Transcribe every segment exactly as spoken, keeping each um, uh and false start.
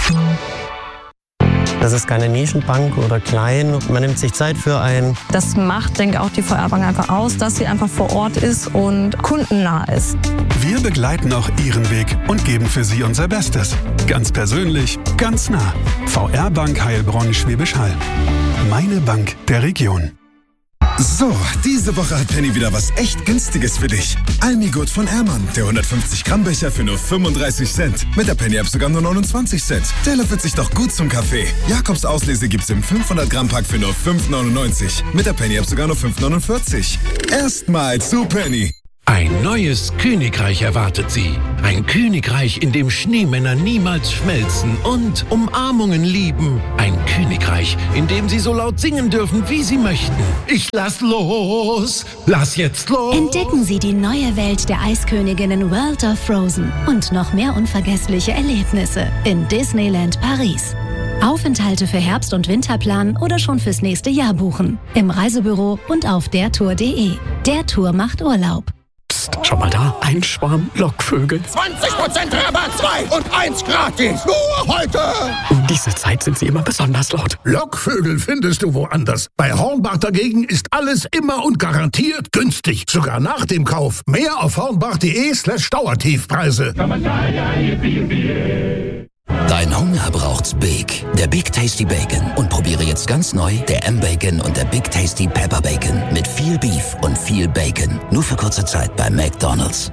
Das ist keine Nischenbank oder klein. Man nimmt sich Zeit für einen. Das macht, denke ich, auch die V R Bank einfach aus, dass sie einfach vor Ort ist und kundennah ist. Wir begleiten auch Ihren Weg und geben für Sie unser Bestes. Ganz persönlich, ganz nah. V R Bank Heilbronn-Schwäbisch Hall. Meine Bank der Region. So, diese Woche hat Penny wieder was echt Günstiges für dich. Almigurt von Ehrmann, der hundertfünfzig Gramm Becher für nur fünfunddreißig Cent. Mit der Penny-App sogar nur neunundzwanzig Cent. Der löffelt sich doch gut zum Kaffee. Jakobs Auslese gibt's im fünfhundert Gramm Pack für nur fünf neunundneunzig. Mit der Penny-App sogar nur fünf neunundvierzig. Erstmal zu Penny. Ein neues Königreich erwartet Sie. Ein Königreich, in dem Schneemänner niemals schmelzen und Umarmungen lieben. Ein Königreich, in dem Sie so laut singen dürfen, wie Sie möchten. Ich lass los, lass jetzt los. Entdecken Sie die neue Welt der Eisköniginnen World of Frozen und noch mehr unvergessliche Erlebnisse in Disneyland Paris. Aufenthalte für Herbst- und Winterplan oder schon fürs nächste Jahr buchen. Im Reisebüro und auf dertour punkt de. Der Tour macht Urlaub. Schau mal da, ein Schwarm Lockvögel. zwanzig Prozent Rabatt, zwei und eins gratis. Nur heute. Um diese Zeit sind sie immer besonders laut. Lockvögel findest du woanders. Bei Hornbach dagegen ist alles immer und garantiert günstig. Sogar nach dem Kauf. Mehr auf hornbach.de slash Dauertiefpreise. Dein Hunger braucht's Big. Der Big Tasty Bacon. Und probiere jetzt ganz neu der M-Bacon und der Big Tasty Pepper Bacon. Mit viel Beef und viel Bacon. Nur für kurze Zeit bei McDonald's.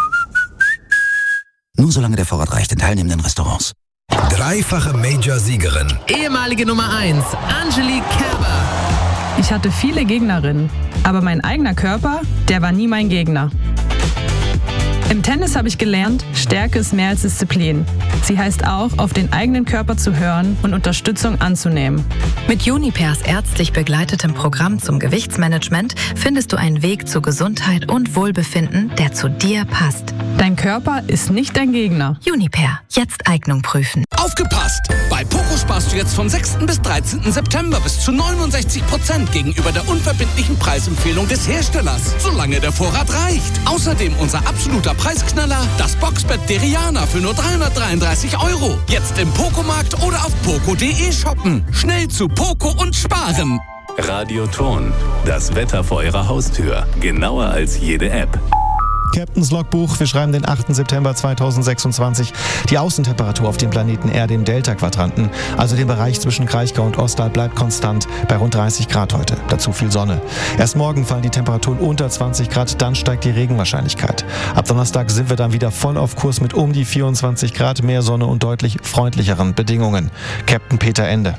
Nur solange der Vorrat reicht in teilnehmenden Restaurants. Dreifache Major-Siegerin. Ehemalige Nummer eins, Angelique Kerber. Ich hatte viele Gegnerinnen, aber mein eigener Körper, der war nie mein Gegner. Im Tennis habe ich gelernt, Stärke ist mehr als Disziplin. Sie heißt auch, auf den eigenen Körper zu hören und Unterstützung anzunehmen. Mit Junipers ärztlich begleitetem Programm zum Gewichtsmanagement findest du einen Weg zu Gesundheit und Wohlbefinden, der zu dir passt. Dein Körper ist nicht dein Gegner. Juniper, jetzt Eignung prüfen. Aufgepasst! Bei Poco sparst du jetzt vom sechsten bis dreizehnten September bis zu neunundsechzig Prozent gegenüber der unverbindlichen Preisempfehlung des Herstellers, solange der Vorrat reicht. Außerdem unser absoluter Preisknaller, das Boxbett Deriana für nur dreihundertdreiunddreißig Euro. Jetzt im Pocomarkt oder auf poco punkt de shoppen. Schnell zu Poco und sparen. Radioton, das Wetter vor Ihrer Haustür. Genauer als jede App. Captain's Logbuch, wir schreiben den achten September zweitausendsechsundzwanzig. Die Außentemperatur auf dem Planeten Erde im Delta-Quadranten, also dem Bereich zwischen Kraichgau und Ostal, bleibt konstant bei rund dreißig Grad heute. Dazu viel Sonne. Erst morgen fallen die Temperaturen unter zwanzig Grad, dann steigt die Regenwahrscheinlichkeit. Ab Donnerstag sind wir dann wieder voll auf Kurs mit um die vierundzwanzig Grad, mehr Sonne und deutlich freundlicheren Bedingungen. Captain Peter Ende.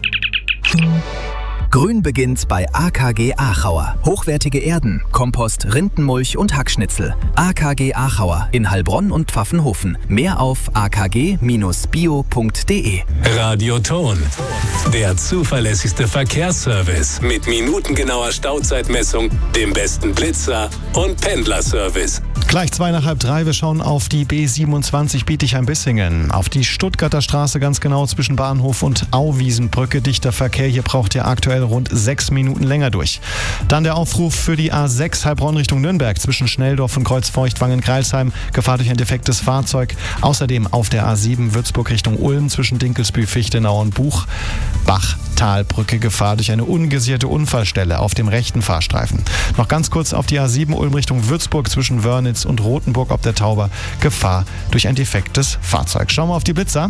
Grün beginnt bei A K G Achauer. Hochwertige Erden, Kompost, Rindenmulch und Hackschnitzel. A K G Achauer in Heilbronn und Pfaffenhofen. Mehr auf a k g bindestrich bio punkt de. Radioton, der zuverlässigste Verkehrsservice mit minutengenauer Stauzeitmessung, dem besten Blitzer und Pendlerservice. Gleich zwei nach halb drei, wir schauen auf die B siebenundzwanzig Bietigheim-Bissingen. Auf die Stuttgarter Straße ganz genau zwischen Bahnhof und Auwiesenbrücke. Dichter Verkehr, hier braucht ihr aktuell rund sechs Minuten länger durch. Dann der Aufruf für die A sechs Heilbronn Richtung Nürnberg zwischen Schnelldorf und Kreuzfeuchtwangen-Greilsheim. Gefahr durch ein defektes Fahrzeug. Außerdem auf der A sieben Würzburg Richtung Ulm zwischen Dinkelsbühl, Fichtenau und Buch-Bach-Talbrücke. Gefahr durch eine ungesicherte Unfallstelle auf dem rechten Fahrstreifen. Noch ganz kurz auf die A sieben Ulm Richtung Würzburg zwischen Wörnitz und Rothenburg ob der Tauber. Gefahr durch ein defektes Fahrzeug. Schauen wir auf die Blitzer.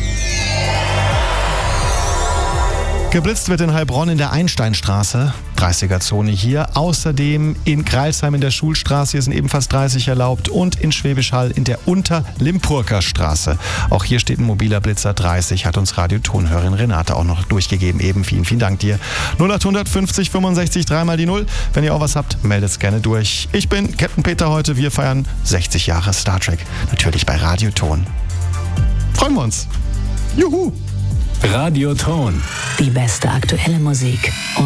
Geblitzt wird in Heilbronn in der Einsteinstraße, dreißiger-Zone hier. Außerdem in Greilsheim in der Schulstraße, hier sind ebenfalls dreißig erlaubt. Und in Schwäbisch Hall in der Unterlimpurker Straße. Auch hier steht ein mobiler Blitzer dreißig, hat uns Radiotonhörerin Renate auch noch durchgegeben. Eben vielen, vielen Dank dir. null acht fünfzig fünfundsechzig, dreimal die Null. Wenn ihr auch was habt, meldet es gerne durch. Ich bin Captain Peter heute. Wir feiern sechzig Jahre Star Trek. Natürlich bei Radioton. Freuen wir uns. Juhu! Radioton. Die beste aktuelle Musik.